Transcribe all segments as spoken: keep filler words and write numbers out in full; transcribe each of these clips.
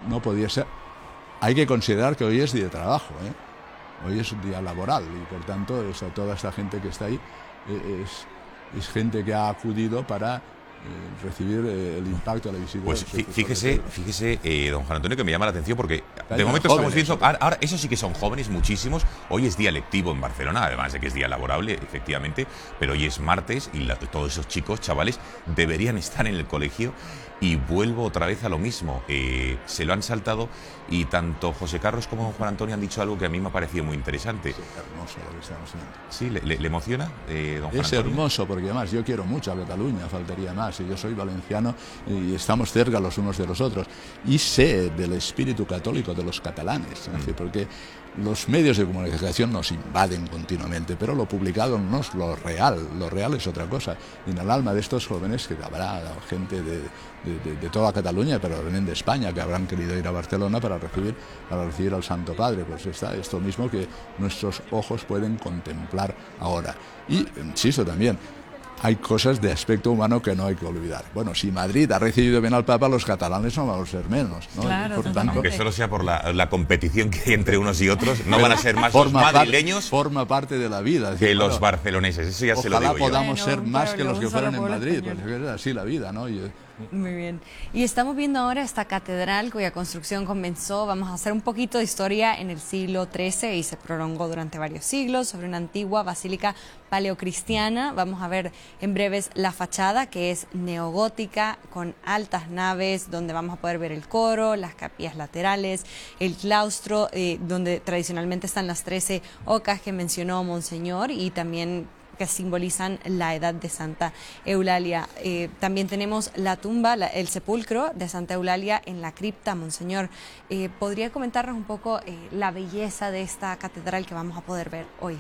no podía ser. Hay que considerar que hoy es día de trabajo, ¿eh? Hoy es un día laboral y por tanto esa, toda esta gente que está ahí eh, es, es gente que ha acudido para Eh, recibir eh, el impacto de la visita. Pues fíjese, fíjese eh, don Juan Antonio, que me llama la atención porque de momento jóvenes, estamos viendo, ahora, ahora eso sí que son jóvenes muchísimos. Hoy es día lectivo en Barcelona, además de que es día laborable, efectivamente, pero hoy es martes y la, todos esos chicos, chavales, deberían estar en el colegio. Y vuelvo otra vez a lo mismo, eh, se lo han saltado y tanto José Carlos como don Juan Antonio han dicho algo que a mí me ha parecido muy interesante. Es hermoso lo que estamos viendo. ¿Sí? ¿Le, le, le emociona, eh, don Juan Es Antonio? hermoso porque además yo quiero mucho a Cataluña, faltaría más, y yo soy valenciano y estamos cerca los unos de los otros y sé del espíritu católico de los catalanes, mm. es decir, porque los medios de comunicación nos invaden continuamente, pero lo publicado no es lo real, lo real es otra cosa. Y en el alma de estos jóvenes, que habrá gente de, de, de, de toda Cataluña, pero también de España, que habrán querido ir a Barcelona para recibir, para recibir al Santo Padre, pues está esto mismo que nuestros ojos pueden contemplar ahora. Y, insisto también, hay cosas de aspecto humano que no hay que olvidar. Bueno, si Madrid ha recibido bien al Papa, los catalanes no van a ser menos, ¿no? Claro, por tanto, aunque solo sea por la, la competición que hay entre unos y otros, no van a ser más forma los madrileños parte, forma parte de la vida. que decir, los bueno, barceloneses. Eso ya se lo digo ojalá yo. podamos Bueno, ser más un que los pueblo, que un fueran solo en pueblo Madrid, español. porque es así la vida, ¿no? Y, Muy bien. Y estamos viendo ahora esta catedral cuya construcción comenzó, vamos a hacer un poquito de historia, en el siglo trece y se prolongó durante varios siglos sobre una antigua basílica paleocristiana. Vamos a ver en breves la fachada, que es neogótica, con altas naves, donde vamos a poder ver el coro, las capillas laterales, el claustro, eh, donde tradicionalmente están las trece ocas que mencionó Monseñor y también que simbolizan la edad de Santa Eulalia. Eh, también tenemos la tumba, la, el sepulcro de Santa Eulalia en la cripta. Monseñor, eh, ¿podría comentarnos un poco eh, la belleza de esta catedral que vamos a poder ver hoy?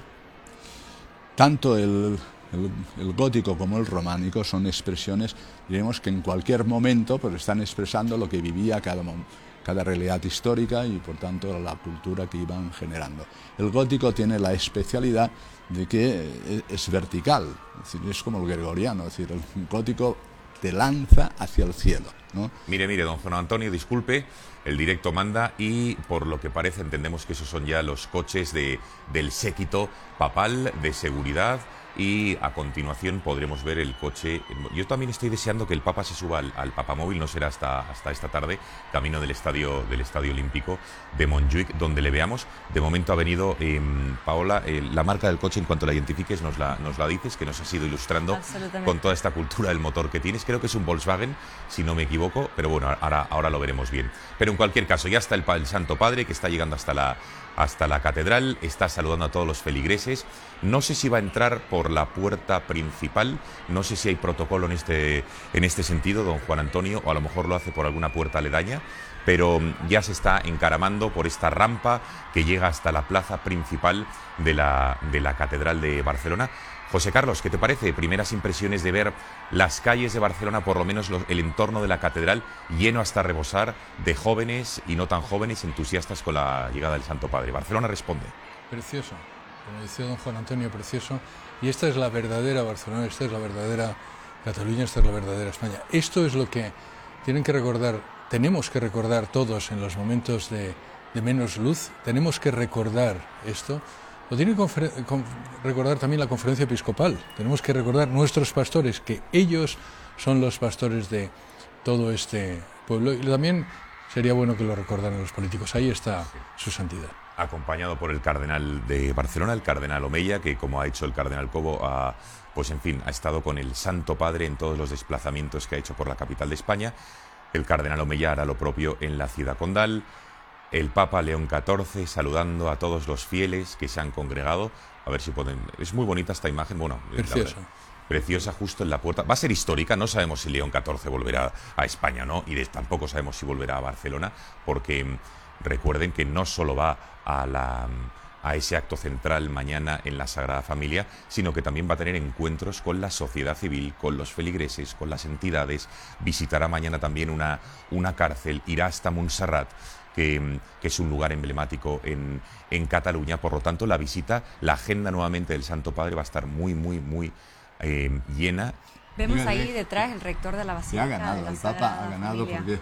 tanto el, el, el gótico como el románico son expresiones, diremos, que en cualquier momento pues, están expresando lo que vivía cada momento, cada realidad histórica y por tanto la cultura que iban generando. El gótico tiene la especialidad de que es vertical, es decir, es como el gregoriano, es decir, el gótico te lanza hacia el cielo, ¿no? Mire, mire, don Juan Antonio, disculpe, el directo manda y por lo que parece entendemos que esos son ya los coches de, del séquito papal de seguridad. Y a continuación podremos ver el coche. Yo también estoy deseando que el Papa se suba al, al papamóvil, no será hasta, hasta esta tarde, camino del estadio, del estadio olímpico de Montjuic, donde le veamos. De momento ha venido, eh, Paola, eh, la marca del coche, en cuanto la identifiques nos la, nos la dices, que nos has ido ilustrando con toda esta cultura del motor que tienes. Creo que es un Volkswagen, si no me equivoco, pero bueno, ahora, ahora lo veremos bien. Pero en cualquier caso, ya está el, el Santo Padre, que está llegando hasta la... hasta la catedral, está saludando a todos los feligreses. No sé si va a entrar por la puerta principal, no sé si hay protocolo en este, en este sentido, don Juan Antonio, o a lo mejor lo hace por alguna puerta aledaña, pero ya se está encaramando por esta rampa que llega hasta la plaza principal de la, de la catedral de Barcelona. José Carlos, ¿qué te parece? Primeras impresiones de ver las calles de Barcelona, por lo menos los, el entorno de la catedral, lleno hasta rebosar de jóvenes y no tan jóvenes entusiastas con la llegada del Santo Padre. Barcelona responde. Precioso, como decía don Juan Antonio, precioso. Y esta es la verdadera Barcelona, esta es la verdadera Cataluña, esta es la verdadera España. Esto es lo que tienen que recordar, tenemos que recordar todos en los momentos de, de menos luz, tenemos que recordar esto. Lo tiene que recordar también la conferencia episcopal. Tenemos que recordar nuestros pastores, que ellos son los pastores de todo este pueblo. Y también sería bueno que lo recordaran los políticos. Ahí está su santidad. Acompañado por el cardenal de Barcelona, el cardenal Omeya, que como ha hecho el cardenal Cobo, ha, pues en fin, ha estado con el Santo Padre en todos los desplazamientos que ha hecho por la capital de España. El cardenal Omeya hará lo propio en la ciudad condal. El Papa León catorce saludando a todos los fieles que se han congregado. A ver si pueden... Es muy bonita esta imagen. Bueno, preciosa. Preciosa, justo en la puerta. Va a ser histórica, no sabemos si León catorce volverá a España, ¿no? Y de, tampoco sabemos si volverá a Barcelona, porque recuerden que no solo va a, la, a ese acto central mañana en la Sagrada Familia, sino que también va a tener encuentros con la sociedad civil, con los feligreses, con las entidades. Visitará mañana también una, una cárcel, irá hasta Montserrat, Que, que es un lugar emblemático en, en Cataluña. Por lo tanto, la visita, la agenda nuevamente del Santo Padre va a estar muy, muy, muy eh, llena. Vemos ahí detrás el rector de la Basílica. Ha ganado, el Papa ha ganado porque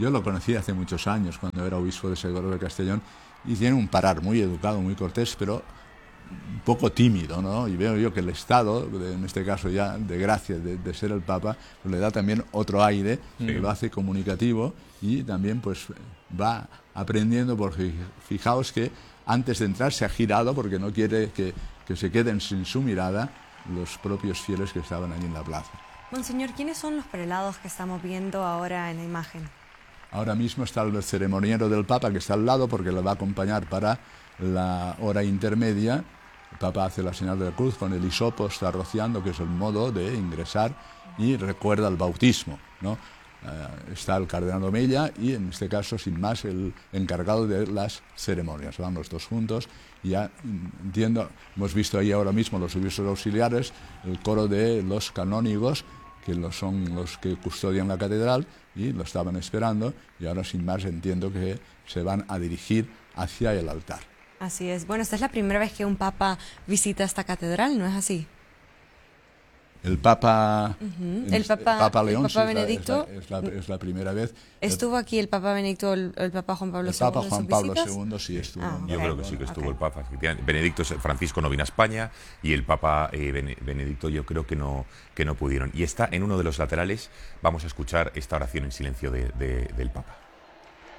Yo lo conocí hace muchos años, cuando era obispo de Segorbe de Castellón, y tiene un parar muy educado, muy cortés, pero un poco tímido, ¿no? Y veo yo que el Estado, en este caso ya de gracia de, de ser el Papa, pues le da también otro aire, sí. que lo hace comunicativo y también pues va aprendiendo, porque fijaos que antes de entrar se ha girado porque no quiere que, que se queden sin su mirada los propios fieles que estaban allí en la plaza. Monseñor, ¿quiénes son los prelados que estamos viendo ahora en la imagen? Ahora mismo está el ceremoniero del Papa, que está al lado porque le va a acompañar para la hora intermedia. El Papa hace la señal de la cruz, con el hisopo está rociando, que es el modo de ingresar, y recuerda el bautismo, ¿no? Uh, está el cardenal Omella y, en este caso, sin más, el encargado de las ceremonias. Van los dos juntos y ya entiendo, hemos visto ahí ahora mismo los obispos auxiliares, el coro de los canónigos, que lo son los que custodian la catedral y lo estaban esperando, y ahora sin más entiendo que se van a dirigir hacia el altar. Así es. Bueno, esta es la primera vez que un papa visita esta catedral, ¿no es así? El Papa, Uh-huh. el, el Papa, el Papa León, el Papa sí, Benedicto, es, la, es, la, es la primera vez. ¿Estuvo aquí el Papa Benedicto, el, el Papa Juan Pablo el Papa segundo Juan en sus Pablo visitas? segundo sí estuvo. Ah, Yo okay. creo que sí que estuvo okay. el Papa, efectivamente. Benedicto Francisco no vino a España y el Papa eh, Benedicto yo creo que no, que no pudieron. Y está en uno de los laterales, vamos a escuchar esta oración en silencio de, de, del Papa.